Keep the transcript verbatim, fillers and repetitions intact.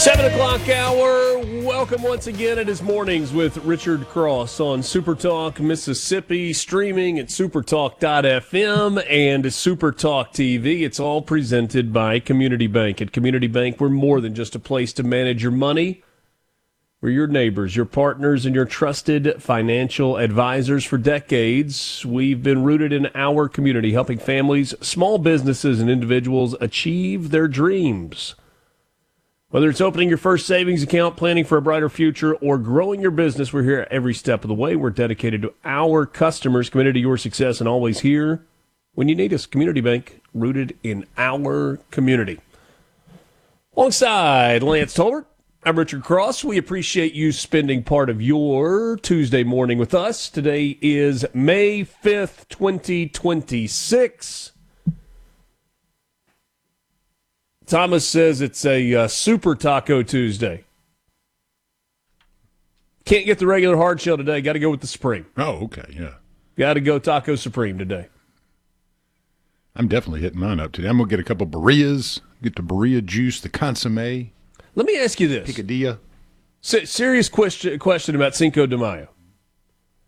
Seven o'clock hour. Welcome once again. It is Mornings with Richard Cross on Supertalk Mississippi, streaming at supertalk dot f m and Supertalk T V. It's all presented by Community Bank. At Community Bank, we're more than just a place to manage your money. We're your neighbors, your partners, and your trusted financial advisors for decades. We've been rooted in our community, helping families, small businesses, and individuals achieve their dreams. Whether it's opening your first savings account, planning for a brighter future, or growing your business, we're here every step of the way. We're dedicated to our customers, committed to your success, and always here when you need us. Community Bank, rooted in our community. Alongside Lance Tolbert, I'm Richard Cross. We appreciate you spending part of your Tuesday morning with us. Today is May fifth, twenty twenty-six. Thomas says it's a uh, Super Taco Tuesday. Can't get the regular hard shell today. Got to go with the Supreme. Oh, okay, yeah. Got to go Taco Supreme today. I'm definitely hitting mine up today. I'm going to get a couple Barrillas, get the Barilla juice, the consomme. Let me ask you this. Picadilla. S- serious question, question about Cinco de Mayo.